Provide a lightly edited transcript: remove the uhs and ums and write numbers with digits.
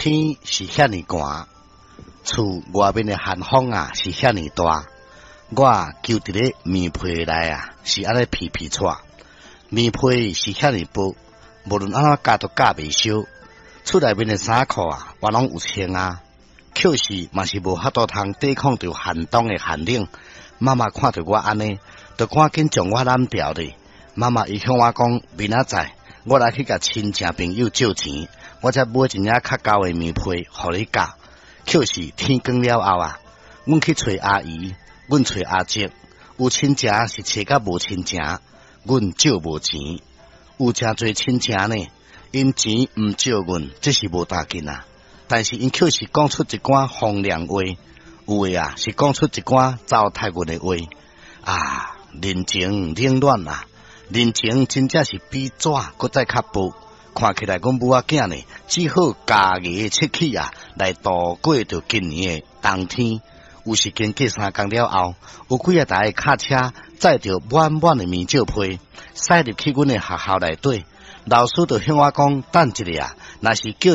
天是遐尼寒，厝外面的寒风啊是遐尼大，我揪伫咧棉被内啊是安尼皮皮喘，棉被是遐尼薄，无论安怎夹都夹袂烧。厝内面的衫裤啊，我拢有穿啊，可是嘛是无法度通抵抗着寒冬的寒冷。妈妈看到我安尼，就赶紧将我揽掉咧。妈妈伊向我讲，明仔载我来去甲亲戚朋友借钱，我才买一领较厚的棉被，互你夹。可是天光了后啊，阮去找阿姨，阮找阿叔，有亲戚是找甲无亲戚，阮借无钱，有诚侪亲戚呢。因钱毋借阮，这是无大紧啊。但是因却是讲出一寡风凉话，有诶啊是讲出一寡糟蹋阮诶话啊，人情冷暖啊，人情真正是比纸搁再较薄。看起来阮母仔囝呢，只好家己出去啊，来度过着今年诶冬天。有时间过3工了后，有几啊台卡车载着满满诶棉照被，驶入去阮诶学校内底。老师就向我讲，等一下啊，若是叫